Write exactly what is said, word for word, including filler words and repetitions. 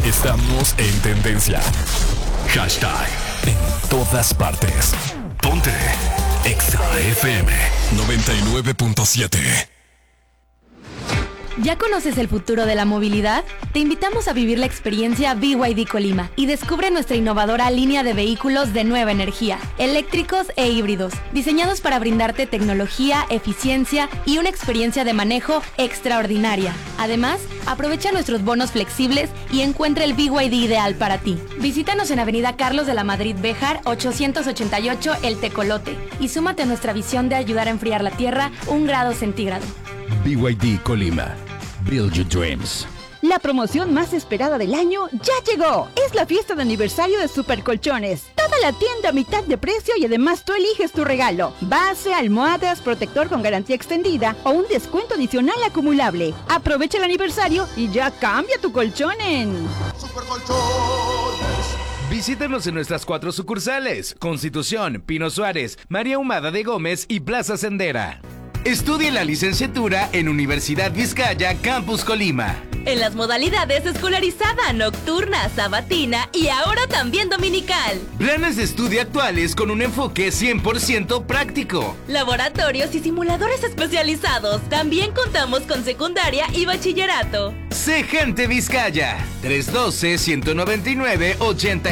Estamos en tendencia. Hashtag en todas partes. Ponte Exa F M noventa y nueve punto siete. ¿Ya conoces el futuro de la movilidad? Te invitamos a vivir la experiencia B Y D Colima y descubre nuestra innovadora línea de vehículos de nueva energía, eléctricos e híbridos, diseñados para brindarte tecnología, eficiencia y una experiencia de manejo extraordinaria. Además, aprovecha nuestros bonos flexibles y encuentra el B Y D ideal para ti. Visítanos en Avenida Carlos de la Madrid Béjar, ochocientos ochenta y ocho El Tecolote, y súmate a nuestra visión de ayudar a enfriar la Tierra un grado centígrado. B Y D Colima. Build your dreams. La promoción más esperada del año ya llegó. Es la fiesta de aniversario de Super Colchones. Toda la tienda a mitad de precio y además tú eliges tu regalo. Base, almohadas, protector con garantía extendida o un descuento adicional acumulable. Aprovecha el aniversario y ya cambia tu colchón en Super Colchones. Visítanos en nuestras cuatro sucursales: Constitución, Pino Suárez, María Humada de Gómez y Plaza Sendera. Estudie la licenciatura en Universidad Vizcaya, Campus Colima. En las modalidades escolarizada, nocturna, sabatina y ahora también dominical. Planes de estudio actuales con un enfoque cien por ciento práctico. Laboratorios y simuladores especializados. También contamos con secundaria y bachillerato. Sé gente Vizcaya. tres uno dos, uno nueve nueve, ocho